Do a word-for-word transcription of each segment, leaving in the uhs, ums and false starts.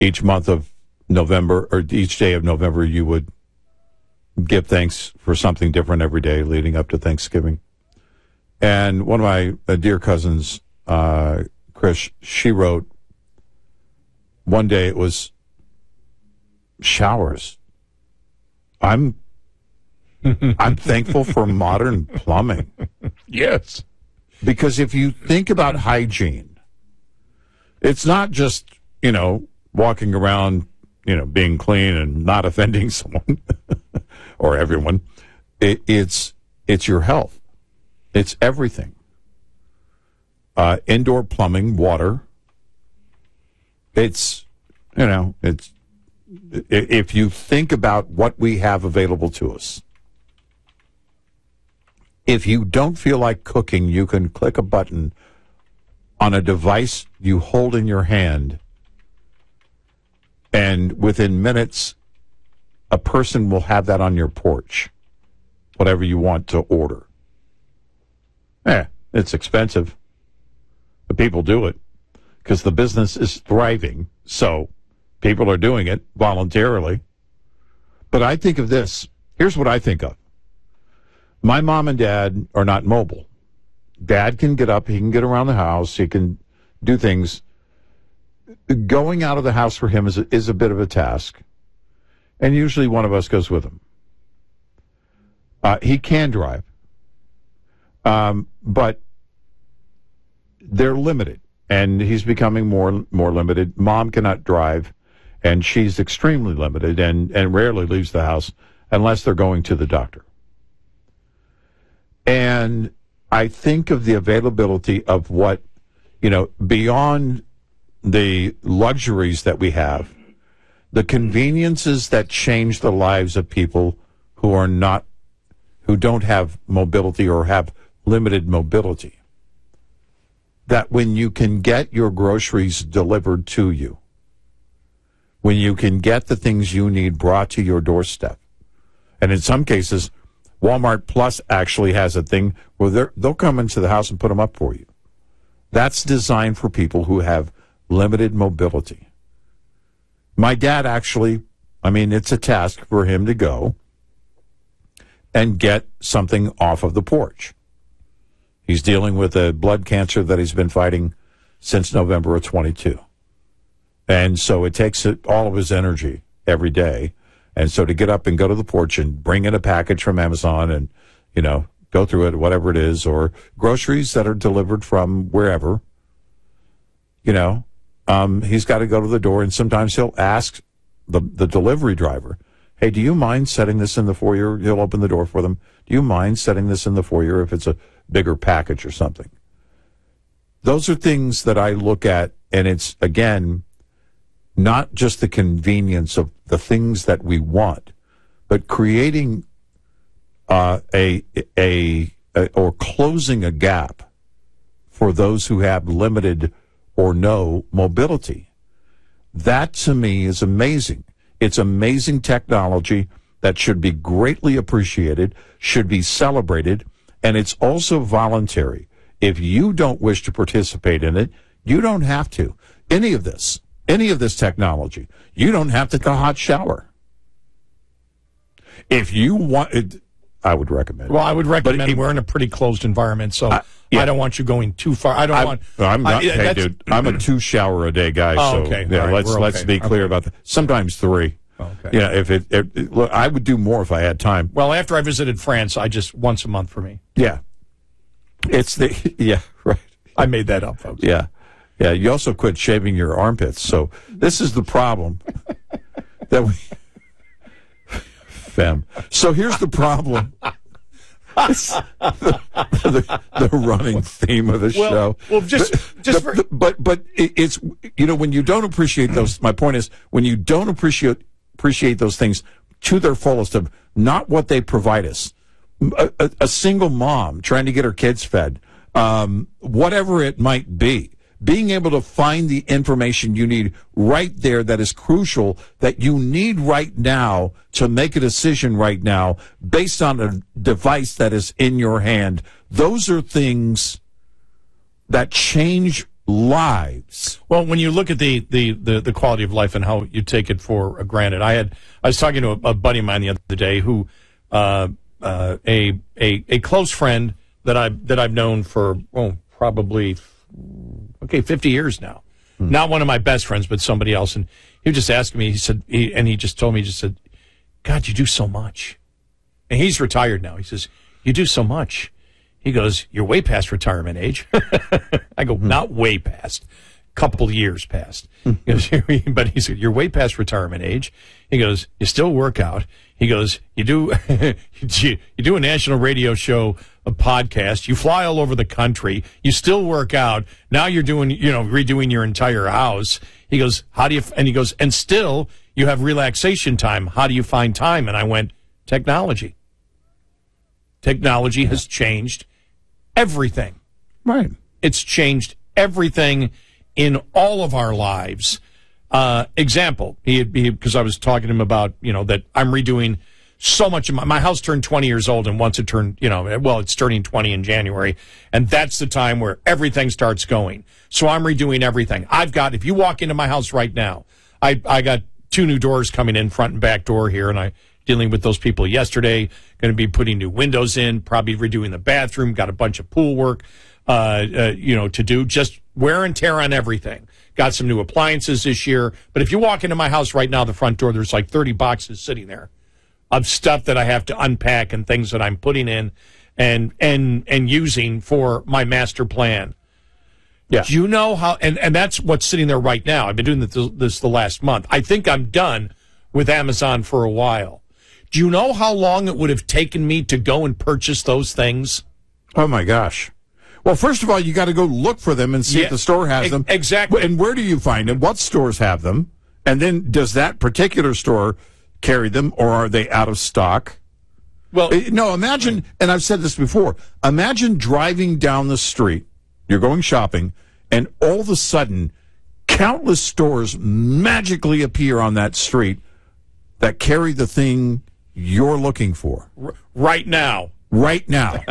each month of November, or each day of November, you would give thanks for something different every day leading up to Thanksgiving. And one of my uh, dear cousins, uh, Chris, she wrote, one day it was showers. I'm I'm thankful for modern plumbing. Yes. Because if you think about hygiene, it's not just, you know, walking around, you know, being clean and not offending someone or everyone. It, it's it's your health. It's everything. Uh, indoor plumbing, water. It's, you know, it's, if you think about what we have available to us, if you don't feel like cooking, you can click a button on a device you hold in your hand, and within minutes, a person will have that on your porch, whatever you want to order. Yeah, it's expensive, but people do it because the business is thriving, so people are doing it voluntarily. But I think of this. Here's what I think of. My mom and dad are not mobile. Dad can get up. He can get around the house. He can do things. Going out of the house for him is a, is a bit of a task, and usually one of us goes with him. Uh, he can drive, um, but they're limited, and he's becoming more more limited. Mom cannot drive, and she's extremely limited and, and rarely leaves the house unless they're going to the doctor. And I think of the availability of what, you know, beyond the luxuries that we have, the conveniences that change the lives of people who are not, who don't have mobility or have limited mobility. That when you can get your groceries delivered to you, when you can get the things you need brought to your doorstep, and in some cases, Walmart Plus actually has a thing where they'll come into the house and put them up for you. That's designed for people who have limited mobility. My dad actually, I mean, it's a task for him to go and get something off of the porch. He's dealing with a blood cancer that he's been fighting since November of twenty-two. And so it takes all of his energy every day. And so to get up and go to the porch and bring in a package from Amazon and, you know, go through it, whatever it is, or groceries that are delivered from wherever, you know, um, he's got to go to the door. And sometimes he'll ask the, the delivery driver, hey, do you mind setting this in the foyer? He'll open the door for them. Do you mind setting this in the foyer if it's a bigger package or something? Those are things that I look at, and it's, again, not just the convenience of the things that we want, but creating uh, a, a, a or closing a gap for those who have limited or no mobility. That, to me, is amazing. It's amazing technology that should be greatly appreciated, should be celebrated, and it's also voluntary. If you don't wish to participate in it, you don't have to. Any of this. Any of this technology. You don't have to take a hot shower. If you want it, I would recommend it. Well, I would recommend it, we're in a pretty closed environment, so uh, yeah. I don't want you going too far. I don't I, want. I'm not. Uh, hey, dude, I'm a two shower a day guy. Oh, so okay. yeah, right, let's okay. let's be clear okay. about that. Sometimes three. Okay. Yeah, if it, it, it, look, I would do more if I had time. Well, after I visited France, I just once a month for me. Yeah, it's the yeah right. I made that up, folks. Yeah. Yeah, you also quit shaving your armpits. So this is the problem that we fem. So here's the problem. the, the, the running theme of the well, show. Well, just the, just the, for... the, but but it's, you know, when you don't appreciate those. My point is, when you don't appreciate appreciate those things to their fullest of not what they provide us. A, a, a single mom trying to get her kids fed, um, whatever it might be. Being able to find the information you need right there that is crucial, that you need right now to make a decision right now based on a device that is in your hand. Those are things that change lives. Well, when you look at the, the, the, the quality of life and how you take it for granted, I had I was talking to a, a buddy of mine the other day who uh, uh, a a a close friend that I that I've known for oh probably okay fifty years now. Hmm. Not one of my best friends, but somebody else, and he was just asking me. He said, he, and he just told me, he just said, "God, you do so much." And he's retired now. He says, "You do so much." He goes, "You're way past retirement age." I go, "Not way past, couple of years past." He goes, but he said, "You're way past retirement age." He goes, "You still work out." He goes, "You do, you, you do a national radio show, a podcast. You fly all over the country. You still work out. Now you're doing, you know, redoing your entire house." He goes, "How do you?" And he goes, "And still you have relaxation time. How do you find time?" And I went, "Technology. Technology has changed everything." Right. It's changed everything in all of our lives. Uh, example, he because I was talking to him about, you know, that I'm redoing so much of my, my house turned twenty years old, and once it turned, you know, well, it's turning twenty in January, and that's the time where everything starts going. So I'm redoing everything. I've got, if you walk into my house right now, I, I got two new doors coming in, front and back door here, and I dealing with those people yesterday, going to be putting new windows in, probably redoing the bathroom, got a bunch of pool work, uh, uh, you know, to do, just wear and tear on everything. Got some new appliances this year. But if you walk into my house right now, the front door, there's like thirty boxes sitting there of stuff that I have to unpack and things that I'm putting in and and and using for my master plan. Yeah. Do you know how, and, and that's what's sitting there right now. I've been doing this, this the last month. I think I'm done with Amazon for a while. Do you know how long it would have taken me to go and purchase those things? Oh, my gosh. Well, first of all, you got to go look for them and see yeah, if the store has them. Exactly. And where do you find them? What stores have them? And then does that particular store carry them, or are they out of stock? Well, no, imagine, and I've said this before, imagine driving down the street, you're going shopping, and all of a sudden, countless stores magically appear on that street that carry the thing you're looking for. R- right now. Right now.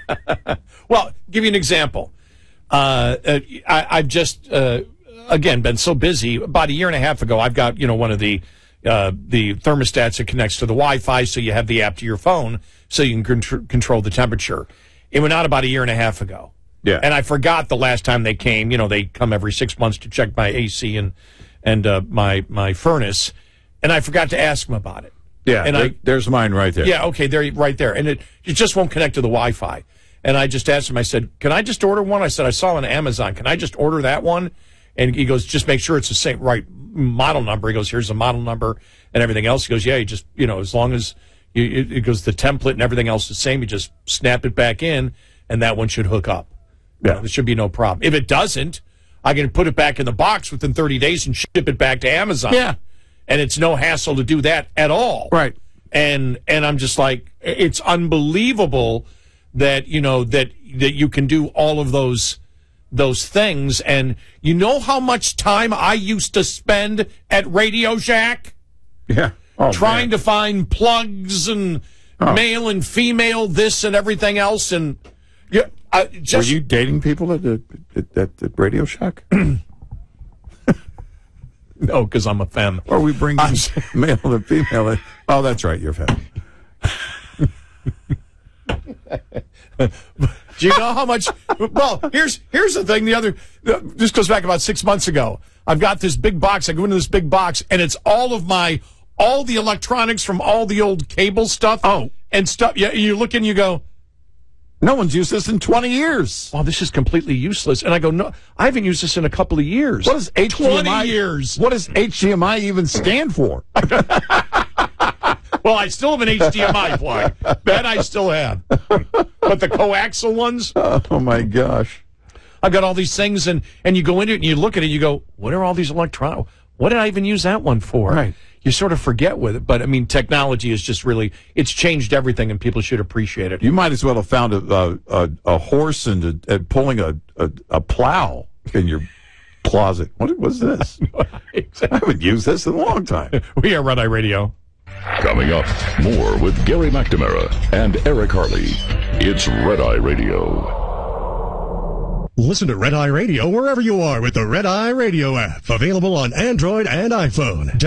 Well, give you an example. Uh, uh, I, I've just, uh, again, been so busy. About a year and a half ago, I've got, you know, one of the uh, the thermostats that connects to the Wi-Fi, so you have the app to your phone, so you can con- control the temperature. It went out about a year and a half ago. Yeah. And I forgot the last time they came. You know, they come every six months to check my A C and and uh, my my furnace, and I forgot to ask them about it. Yeah, and there, I, there's mine right there. Yeah, okay, they're right there. And it, it just won't connect to the Wi-Fi. And I just asked him, I said, can I just order one? I said, I saw on Amazon. Can I just order that one? And he goes, just make sure it's the same right model number. He goes, here's the model number and everything else. He goes, yeah, you just, you know, as long as you, it, it goes, the template and everything else is the same, you just snap it back in, and that one should hook up. Yeah. You know, there should be no problem. If it doesn't, I can put it back in the box within thirty days and ship it back to Amazon. Yeah. And it's no hassle to do that at all. Right. And and I'm just like, it's unbelievable that, you know, that that you can do all of those those things. And you know how much time I used to spend at Radio Shack? Yeah. Oh, trying man. to find plugs and oh. male and female this and everything else. And yeah, I just, were you dating people at the at, at, at Radio Shack? No, because I'm a femme. Or we bring male and female. Oh, that's right, you're a femme. Do you know how much? Well, here's here's the thing. The other, this goes back about six months ago. I've got this big box. I go into this big box, and it's all of my all the electronics from all the old cable stuff. Oh, and stuff. Yeah, you look and you go, no one's used this in twenty years. Oh, this is completely useless. And I go, no, I haven't used this in a couple of years. What does H D M I? twenty years. What does H D M I even stand for? Well, I still have an H D M I plug. That I still have. But the coaxial ones? Oh, my gosh. I've got all these things, and, and you go into it, and you look at it, and you go, what are all these electronic? What did I even use that one for? Right. You sort of forget with it. But, I mean, technology is just really, it's changed everything, and people should appreciate it. You might as well have found a a, a horse and, a, and pulling a, a, a plow in your closet. What was this? I haven't used this in a long time. We are Red Eye Radio. Coming up, more with Gary McNamara and Eric Harley. It's Red Eye Radio. Listen to Red Eye Radio wherever you are with the Red Eye Radio app. Available on Android and iPhone.